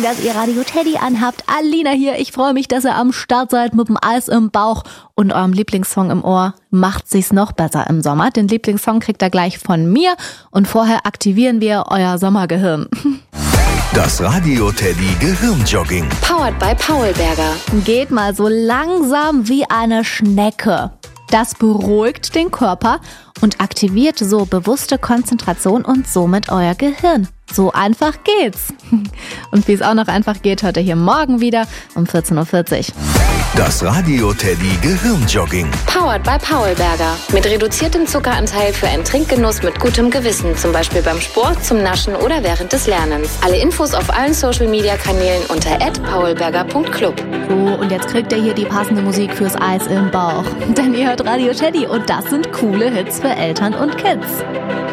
dass ihr Radio Teddy anhabt. Alina hier, ich freue mich, dass ihr am Start seid mit dem Eis im Bauch und eurem Lieblingssong im Ohr. Macht sich's noch besser im Sommer. Den Lieblingssong kriegt ihr gleich von mir und vorher aktivieren wir euer Sommergehirn. Das Radio Teddy Gehirnjogging. Powered by Paulberger. Geht mal so langsam wie eine Schnecke. Das beruhigt den Körper und aktiviert so bewusste Konzentration und somit euer Gehirn. So einfach geht's. Und wie es auch noch einfach geht, hört ihr hier morgen wieder um 14.40 Uhr. Das Radio Teddy Gehirnjogging. Powered by Paulberger. Mit reduziertem Zuckeranteil für einen Trinkgenuss mit gutem Gewissen. Zum Beispiel beim Sport, zum Naschen oder während des Lernens. Alle Infos auf allen Social-Media-Kanälen unter @paulberger.club. So, und jetzt kriegt ihr hier die passende Musik fürs Eis im Bauch. Denn ihr hört Radio Teddy und das sind coole Hits für Eltern und Kids.